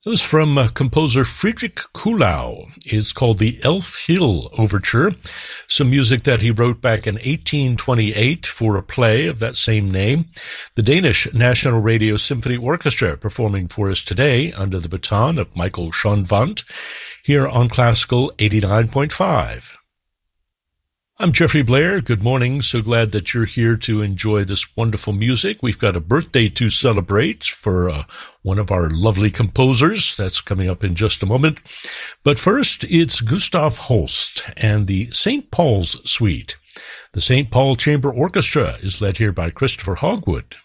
This is from composer Friedrich Kuhlau. It's called the Elf Hill Overture, some music that he wrote back in 1828 for a play of that same name. The Danish National Radio Symphony Orchestra performing for us today under the baton of Michael Schonwandt here on Classical 89.5. I'm Jeffrey Blair. Good morning. So glad that you're here to enjoy this wonderful music. We've got a birthday to celebrate for one of our lovely composers. That's coming up in just a moment. But first, it's Gustav Holst and the St. Paul's Suite. The St. Paul Chamber Orchestra is led here by Christopher Hogwood.